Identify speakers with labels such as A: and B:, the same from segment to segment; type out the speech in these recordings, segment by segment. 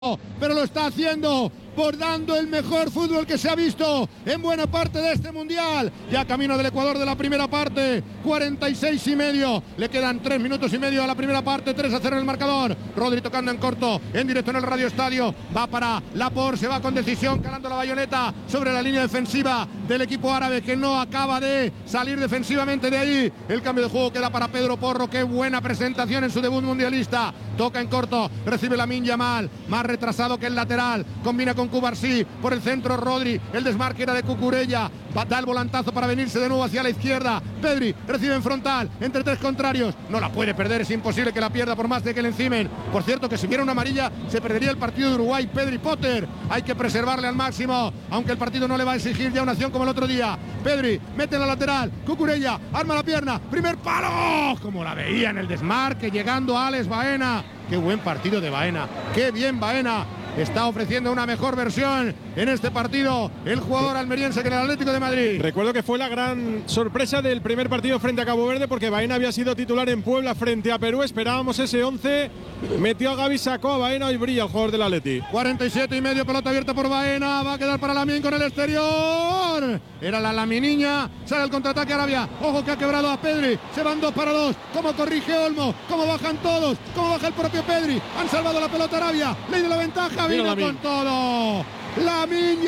A: pero lo está haciendo por dando el mejor fútbol que se ha visto en buena parte de este mundial. Ya camino del Ecuador de la primera parte, 46 y medio, le quedan 3 minutos y medio a la primera parte, 3-0 en el marcador. Rodri tocando en corto, en directo en el Radio Estadio, va para Laporte, se va con decisión, calando la bayoneta sobre la línea defensiva del equipo árabe, que no acaba de salir defensivamente de ahí. El cambio de juego queda para Pedro Porro, qué buena presentación en su debut mundialista. Toca en corto, recibe Lamine Yamal, más retrasado que el lateral, combina con Cubarsí, por el centro Rodri, el desmarque era de Cucurella, da el volantazo para venirse de nuevo hacia la izquierda. Pedri recibe en frontal, entre 3 contrarios, no la puede perder, es imposible que la pierda por más de que le encimen. Por cierto, que si viera una amarilla se perdería el partido de Uruguay. Pedri Potter, hay que preservarle al máximo, aunque el partido no le va a exigir ya una acción como el otro día. Pedri mete en la lateral, Cucurella arma la pierna, primer palo, como la veía en el desmarque, llegando a Alex Baena. Qué buen partido de Baena, qué bien Baena. Está ofreciendo una mejor versión en este partido el jugador almeriense que en el Atlético de Madrid.
B: Recuerdo que fue la gran sorpresa del primer partido frente a Cabo Verde, porque Baena había sido titular en Puebla frente a Perú. Esperábamos ese 11, metió a Gavi, sacó a Baena y brilla el jugador del Atleti.
A: 47 y medio, pelota abierta por Baena, va a quedar para Lamine con el exterior. Era la Laminiña, sale el contraataque Arabia. Ojo que ha quebrado a Pedri, se van 2 para 2. Cómo corrige Olmo, cómo bajan todos, cómo baja el propio Pedri. Han salvado la pelota Arabia, ley de la ventaja. Vino con todo Lamine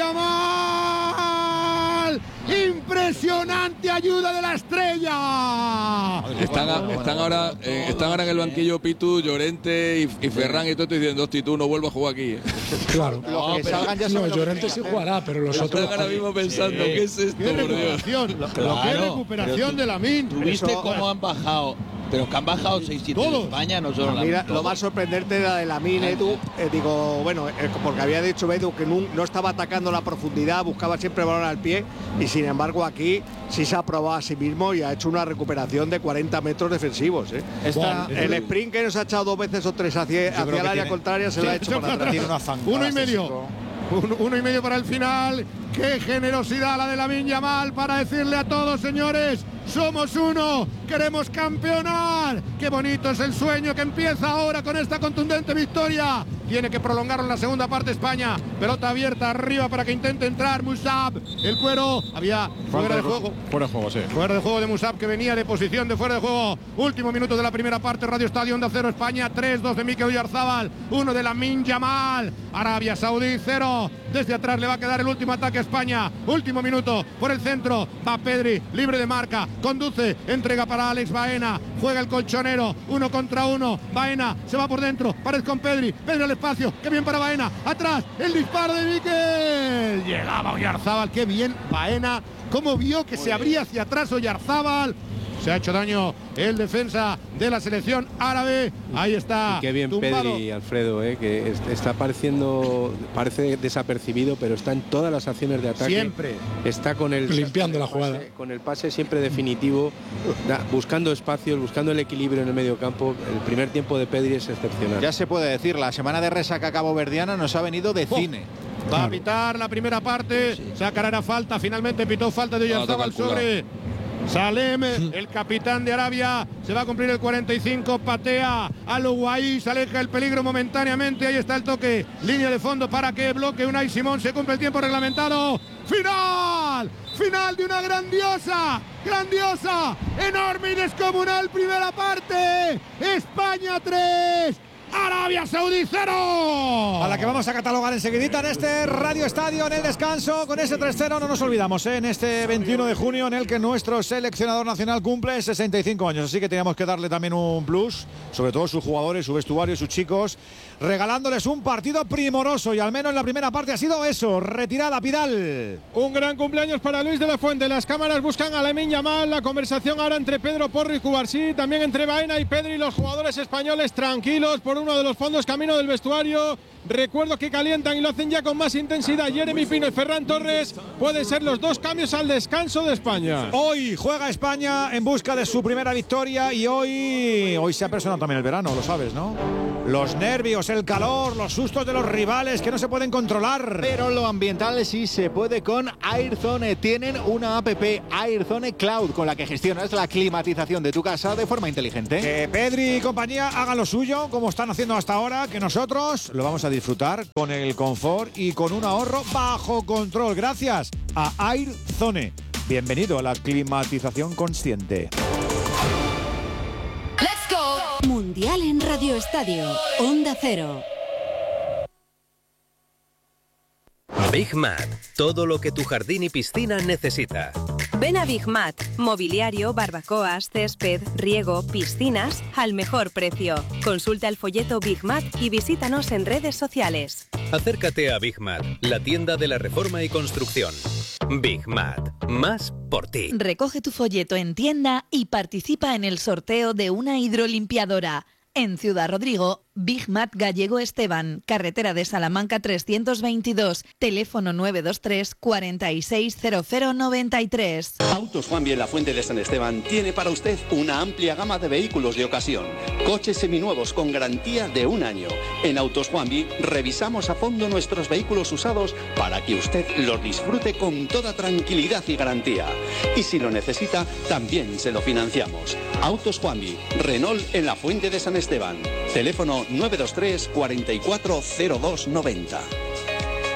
A: Yamal, impresionante ayuda de la estrella.
C: Están ahora en el banquillo Pitu, Llorente y Ferran y todo, diciendo: hosti, tú no vuelvo a jugar aquí.
D: Claro,
E: los que salgan ya son
D: Llorente sí jugará, pero los otros
C: están ahora mismo pensando: ¿qué es esto?
A: Qué recuperación, qué recuperación de Lamine.
F: ¿Tuviste cómo han bajado? Pero que han bajado 6-7 de España, no solo
E: Mira, lo más sorprendente era de Lamine, Edu. Digo, bueno, porque había dicho Edu que no estaba atacando la profundidad, buscaba siempre el balón al pie, y sin embargo aquí sí se ha probado a sí mismo y ha hecho una recuperación de 40 metros defensivos. El sprint que nos ha echado 2 veces o 3 hacia el área contraria se lo ha hecho para atrás.
A: 1,5 para el final. Qué generosidad la de Lamine Yamal para decirle a todos: señores, somos uno, queremos campeonar. Qué bonito es el sueño que empieza ahora con esta contundente victoria. Tiene que prolongarlo en la segunda parte España. Pelota abierta arriba para que intente entrar Musab. El cuero, había fuera de juego.
B: Fuera de juego, sí.
A: Fuera de juego de Musab, que venía de posición de fuera de juego. Último minuto de la primera parte, Radio Estadio, Onda 0 España 3, 2 de Mikel Oyarzabal, 1 de Lamine Yamal. Arabia Saudí 0. Desde atrás le va a quedar el último ataque a España. Último minuto, por el centro, va Pedri, libre de marca, conduce, entrega para Alex Baena, juega el colchonero, 1 contra 1, Baena se va por dentro, Pared con Pedri, Pedri al espacio, qué bien para Baena, atrás, el disparo de Mikel, llegaba Oyarzabal, qué bien Baena, cómo vio que se abría hacia atrás Oyarzabal. Se ha hecho daño el defensa de la selección árabe. Ahí está.
G: Y qué bien
A: tumbado.
G: Pedri, Alfredo, que está parece desapercibido, pero está en todas las acciones de ataque.
A: Siempre.
G: Está con
D: limpiando la jugada.
G: Con el pase siempre definitivo, buscando espacios, buscando el equilibrio en el medio campo. El primer tiempo de Pedri es excepcional.
F: Ya se puede decir, la semana de resaca caboverdiana nos ha venido de cine.
A: Va a pitar la primera parte, sacará falta, finalmente pitó falta de Oyarzabal sobre Salem, el capitán de Arabia. Se va a cumplir el 45, patea al Uruguay, se aleja el peligro momentáneamente. Ahí está el toque, línea de fondo para que bloque Unai Simón. Se cumple el tiempo reglamentado. ¡Final! Final de una grandiosa, enorme y descomunal primera parte. España 3, Arabia Saudí 0.
H: A la que vamos a catalogar enseguidita en este Radio Estadio, en el descanso. Con ese 3-0 no nos olvidamos, en este 21 de junio en el que nuestro seleccionador nacional cumple 65 años. Así que teníamos que darle también un plus, sobre todo sus jugadores, su vestuario, sus chicos, regalándoles un partido primoroso. Y al menos en la primera parte ha sido eso, retirada Pidal.
B: Un gran cumpleaños para Luis de la Fuente. Las cámaras buscan a Lamine Yamal. La conversación ahora entre Pedro Porro y Cubarsí, también entre Baena y Pedri. Los jugadores españoles tranquilos por uno de los fondos camino del vestuario. Recuerdo que calientan y lo hacen ya con más intensidad Jeremy Pino y Ferran Torres. Pueden ser los 2 cambios al descanso de España.
H: Hoy juega España en busca de su primera victoria y hoy se ha personado también el verano, lo sabes, ¿no? Los nervios, el calor, los sustos de los rivales que no se pueden controlar.
I: Pero lo ambiental sí se puede con Airzone. Tienen una app Airzone Cloud con la que gestionas la climatización de tu casa de forma inteligente.
H: Que Pedri y compañía hagan lo suyo como están haciendo hasta ahora, que nosotros lo vamos a disfrutar con el confort y con un ahorro bajo control. Gracias a Airzone. Bienvenido a la climatización consciente.
J: Mundial en Radio Estadio, Onda Cero.
K: Big Mat, todo lo que tu jardín y piscina necesita.
L: Ven a Big Mat, mobiliario, barbacoas, césped, riego, piscinas, al mejor precio. Consulta el folleto Big Mat y visítanos en redes sociales.
K: Acércate a Big Mat, la tienda de la reforma y construcción. Big Mat, más por ti.
J: Recoge tu folleto en tienda y participa en el sorteo de una hidrolimpiadora. En Ciudad Rodrigo, Big Mat Gallego Esteban, carretera de Salamanca 322, teléfono 923 460093.
M: Autos Juanvi en la Fuente de San Esteban tiene para usted una amplia gama de vehículos de ocasión. Coches seminuevos con garantía de 1 año. En Autos Juanvi revisamos a fondo nuestros vehículos usados para que usted los disfrute con toda tranquilidad y garantía. Y si lo necesita, también se lo financiamos. Autos Juanvi, Renault en la Fuente de San Esteban. Teléfono 923 440290.